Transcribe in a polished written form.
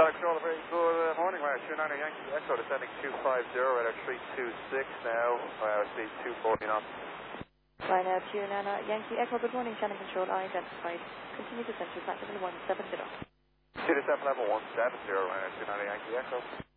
Control, very good morning. We're at 29 Yankee Echo, descending 250, radar 326 now, speed 240 knots. Ryanair 29 Yankee Echo, good morning, channel control identified. Continue descent to flight level 170. See the 7 level 170, Ryanair 29 Yankee Echo.